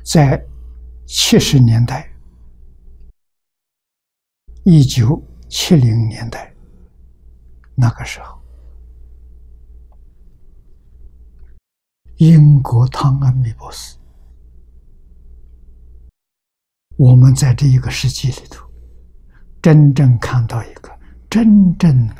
在70年代、1970年代那个时候，英国汤恩比博士，我们在这一个世纪里头，真正看到一个真正